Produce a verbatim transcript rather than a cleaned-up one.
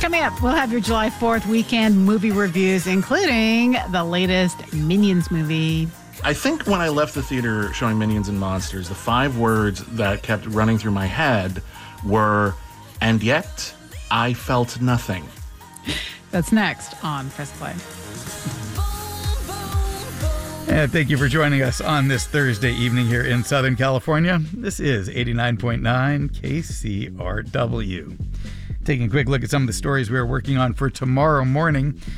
Coming up, we'll have your July fourth weekend movie reviews, including the latest Minions movie. I think when I left the theater showing Minions and Monsters, the five words that kept running through my head were, and yet I felt nothing. That's next on Press Play. And thank you for joining us on this Thursday evening here in Southern California. This is eighty-nine point nine K C R W. Taking a quick look at some of the stories we're working on for tomorrow morning.